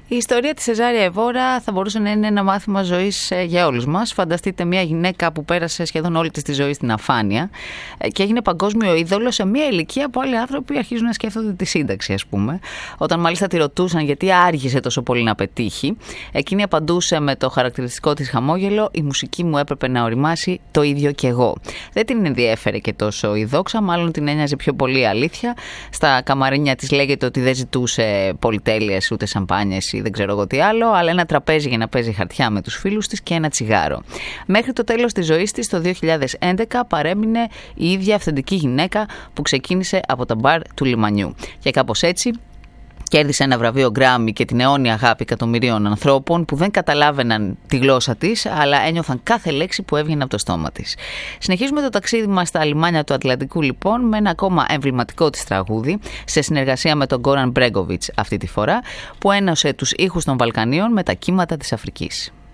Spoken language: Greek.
Η ιστορία της Σεζάρια Εβόρα θα μπορούσε να είναι ένα μάθημα ζωής για όλους μας. Φανταστείτε μια γυναίκα που πέρασε σχεδόν όλη της τη ζωή στην αφάνεια και έγινε παγκόσμιο είδωλο σε μια ηλικία που άλλοι άνθρωποι αρχίζουν να σκέφτονται τη σύνταξη, ας πούμε. Όταν μάλιστα τη ρωτούσαν γιατί άργησε τόσο πολύ να πετύχει, εκείνη απαντούσε με το χαρακτηριστικό της χαμόγελο: «Η μουσική μου έπρεπε να οριμάσει, το ίδιο κι εγώ». Δεν την ενδιέφερε και τόσο η δόξα, μάλλον την ένοιαζε πιο πολύ η αλήθεια. Στα καμαρίνια της λέγεται ότι δεν ζητούσε πολυτέλειες ούτε σαμπάνιες ή δεν ξέρω εγώ τι άλλο, αλλά ένα τραπέζι για να παίζει χαρτιά με τους φίλους της και ένα τσιγάρο. Μέχρι το τέλος της ζωής της, το 2011, παρέμεινε η ίδια αυθεντική γυναίκα που ξεκίνησε από τα μπαρ του λιμανιού. Και κάπως έτσι κέρδισε ένα βραβείο Γκράμι και την αιώνια αγάπη εκατομμυρίων ανθρώπων που δεν καταλάβαιναν τη γλώσσα της, αλλά ένιωθαν κάθε λέξη που έβγαινε από το στόμα της. Συνεχίζουμε το ταξίδι μας στα λιμάνια του Ατλαντικού, λοιπόν, με ένα ακόμα εμβληματικό της τραγούδι, σε συνεργασία με τον Γκόραν Μπρέγκοβιτς αυτή τη φορά, που ένωσε τους ήχους των Βαλκανίων με τα κύματα της Αφρικής.